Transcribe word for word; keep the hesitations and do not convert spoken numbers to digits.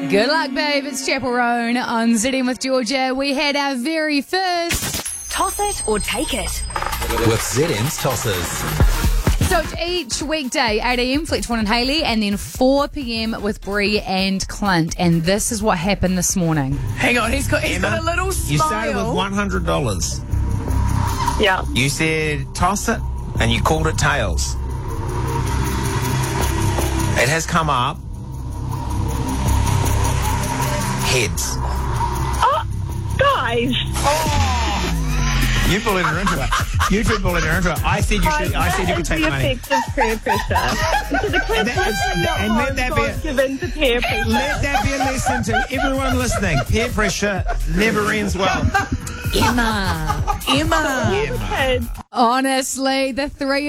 Good luck, babe. It's Chapel Roan on Z M with Georgia. We had our very first Toss it or take it. With Z M's Tossers. So it's each weekday, eight a.m, Fletch, Vaughan and Hayley, and then four p.m. with Bree and Clint. And this is what happened this morning. Hang on, he's got, he's Emma, got a little smile. You started with one hundred dollars. Yeah. You said toss it, and you called it tails. It has come up heads. Oh, guys. You bullied her into it. You two bullied her into it. I said you should. I said you could take the money. That is the effect of peer pressure. So the And that is- question not and let was that be a- God given to peer pressure. Let that be a lesson to everyone listening. Peer pressure never ends well. Emma. Emma. You the kids. Honestly, the three